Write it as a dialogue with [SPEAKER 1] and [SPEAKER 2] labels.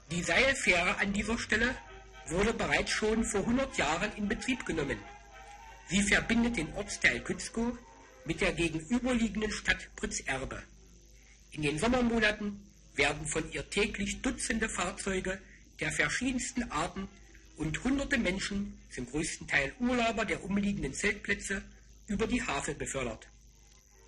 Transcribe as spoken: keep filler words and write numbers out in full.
[SPEAKER 1] Die Seilfähre an dieser Stelle wurde bereits schon vor hundert Jahren in Betrieb genommen. Sie verbindet den Ortsteil Gützkow mit der gegenüberliegenden Stadt Pritzerbe. In den Sommermonaten werden von ihr täglich Dutzende Fahrzeuge der verschiedensten Arten und hunderte Menschen, zum größten Teil Urlauber der umliegenden Zeltplätze, über die Havel befördert.